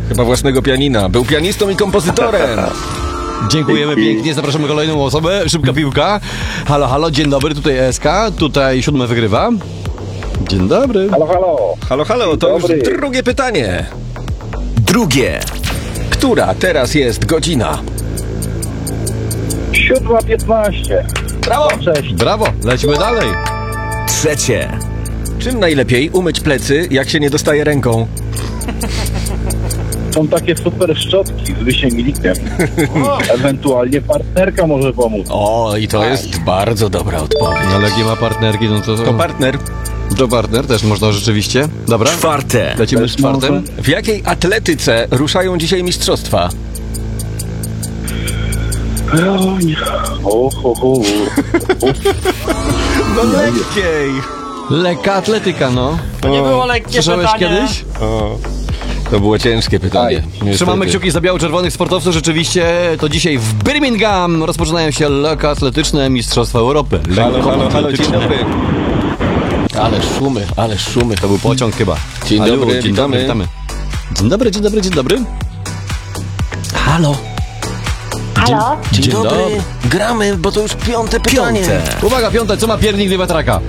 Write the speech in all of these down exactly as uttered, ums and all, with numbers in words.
Chyba własnego pianina. Był pianistą i kompozytorem. Dziękujemy pięknie, zapraszamy kolejną osobę. Szybka piłka. Halo, halo, dzień dobry, tutaj E S K, tutaj siódme wygrywa. Dzień dobry. Halo, halo. Halo, halo, to już dobry. drugie pytanie. Drugie. Która teraz jest godzina? siódma piętnaście. Brawo! Cześć. Brawo, lecimy dalej. Trzecie. Czym najlepiej umyć plecy, jak się nie dostaje ręką? Są takie super szczotki z wysięgnikiem. Ewentualnie partnerka może pomóc. O, i to jest bardzo dobra odpowiedź. Ale jak nie ma partnerki, no to... To partner. To partner też można rzeczywiście. Dobra, Czwarte. lecimy Też z czwartym. może. W jakiej atletyce ruszają dzisiaj mistrzostwa? Oj, o, ho, ho. No lekkiej. Lekka atletyka, no. To nie było lekkie Słyszałeś pytanie. kiedyś? O, to było ciężkie pytanie. niestety. Trzymamy kciuki za biało-czerwonych sportowców. Rzeczywiście to dzisiaj w Birmingham rozpoczynają się lekkoatletyczne Mistrzostwa Europy. Halo, halo, halo, dzień Lekkoatletyczne. dobry. Ale szumy, ale szumy. To był pociąg chyba. Dzień Halo, dobry, dzień witamy. dobry, witamy. Dzień dobry, dzień dobry, dzień dobry. Halo. Halo? Dzień, Dzień dobry. dobry. Gramy, bo to już piąte pytanie. Piąte. Uwaga, piąte, co ma piernik wiatraka?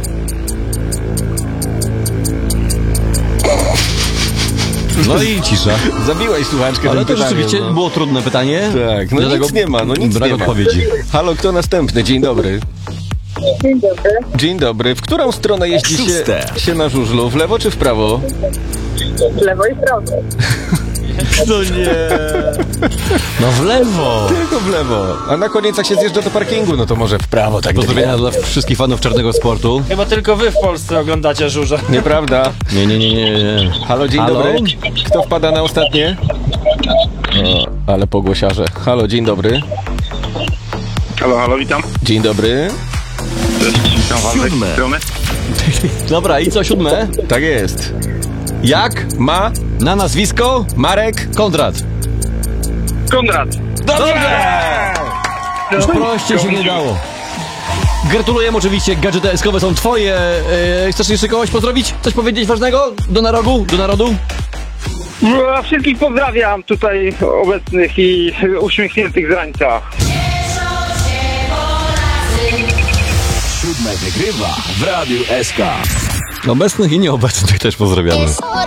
No i cisza. Zabiłeś słuchaczkę Ale tym to pytaniem, rzeczywiście no. było trudne pytanie. Tak, no Dlatego nic nie ma, no nic brak nie ma. odpowiedzi. Halo, kto następny? Dzień dobry. Dzień dobry. Dzień dobry. W którą stronę jeździ się, Szóste. się na żużlu? W lewo czy w prawo? W lewo i w prawo. No nie. No w lewo. Tylko w lewo. A na koniec jak się zjeżdża do parkingu, no to może w prawo, tak Pozdrowienia dla wszystkich fanów czarnego sportu. Chyba tylko wy w Polsce oglądacie żurze. Nieprawda. Nie, nie, nie, nie, nie. Halo, dzień Halo? dobry. Kto wpada na ostatnie? O, ale pogłosiarze. Halo, dzień dobry. Halo, halo, witam. Dzień dobry. Witam Siódme. Dobra, i co, siódme? Tak jest. Jak? Ma, Na nazwisko? Marek. Konrad. Konrad. Już prościej się nie dało. Gratulujemy oczywiście, gadżety eskowe są twoje. E, chcesz jeszcze kogoś pozdrowić? Coś powiedzieć ważnego? Do narodu? Do narodu? No, wszystkich pozdrawiam tutaj obecnych i uśmiechniętych z rańca. Siódme wygrywa w Radiu S K. Obecnych i nieobecnych też pozdrawiamy. Es hora